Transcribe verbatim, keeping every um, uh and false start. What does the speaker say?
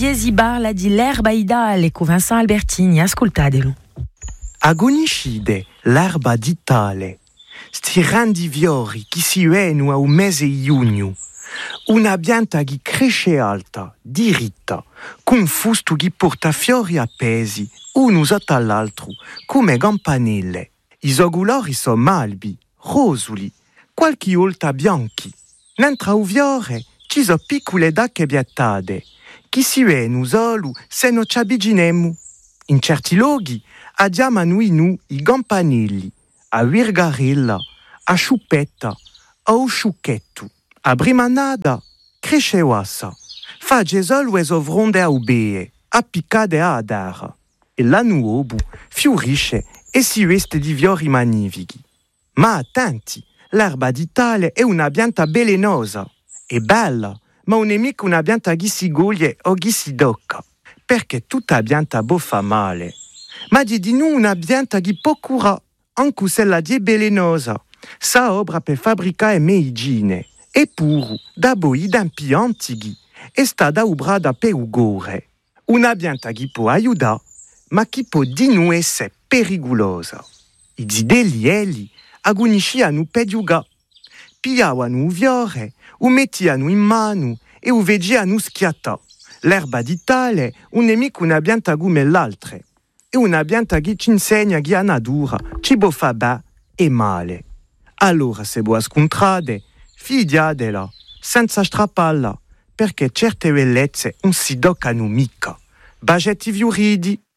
diesi barla di l'erba ideale con Vincent Albertini, ascoltatelo. Agoniscide l'erba d'Italia, sti randi viori che si vedono a un mese di giugno, una pianta che cresce alta, diritta, con fusto che porta fiori appesi, uno sotto all'altro, come campanelle. I sogulori sono albi, rosuli, qualche volta bianchi. Mentre u fiore ci sono piccole dacche biettate, che si vedono solo se non ci avviciniamo. In certi luoghi abbiamo noi i campanelli, a virgarella, a sciupetta, a usciucchetto. A brimanada, cresce oassa, fa gesolo e sovronde a ubee, a piccade a adara. E l'anno obu fiorisce e si veste di fiori magnifici. Ma attenti, l'erba d'Italia è una pianta velenosa. È bella, ma non è mica una pianta che si goglie o che si tocca, perché tutta pianta boh fa male. Ma di di noi una pianta che può curare, anche se la è velenosa. Sa obra per fabbricare medicine. Eppure, da boi tempi antichi, è stata ubrata per ugore. Una pianta che può aiutare, ma che può di noi essere pericolosa. I zidelieli agonisciano per giocare. Pigliavano un fiore, lo mettevano in mano e lo vedevano schiattare. L'erba d'Italia non è mica una pianta come l'altra. È una pianta che ci insegna che la natura ci può fare bene e male. Allora, se vuoi scontrare, fidiadela, senza strappalla, perché certe bellezze non si toccano mica. Bagetti fioridi.